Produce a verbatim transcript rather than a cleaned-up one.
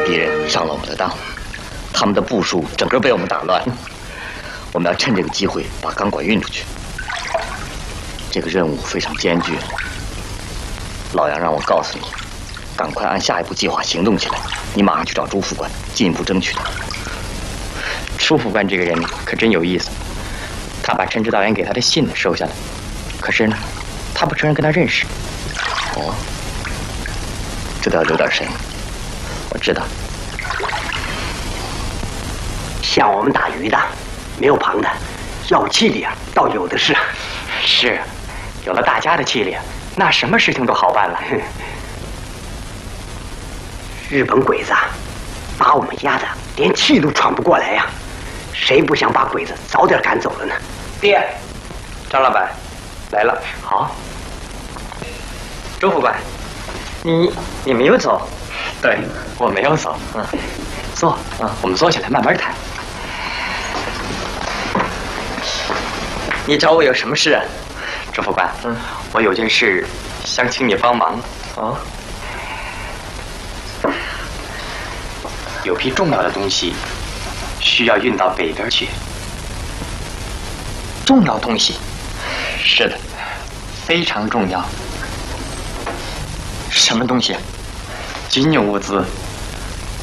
敌人上了我们的当，他们的部署整个被我们打乱。我们要趁这个机会把钢管运出去。这个任务非常艰巨，老杨让我告诉你，赶快按下一步计划行动起来。你马上去找朱副官，进一步争取他。 朱副官这个人可真有意思，他把陈指导员给他的信收下来，可是呢，他不承认跟他认识。 哦，这倒有点深。我知道， 像我们打鱼的，没有旁的，要气力啊，倒有的是。 是，有了大家的气力，那什么事情都好办了。 日本鬼子啊，把我们压得连气都喘不过来呀、啊！谁不想把鬼子早点赶走了呢？ 爹，张老板，来了。好，周副官，你你没有走？对，我没有走。嗯，坐，嗯，我们坐下来慢慢谈。你找我有什么事啊，周副官？嗯，我有件事想请你帮忙。哦。有批重要的东西需要运到北边去。重要东西？是的，非常重要。什么东西？军用物资。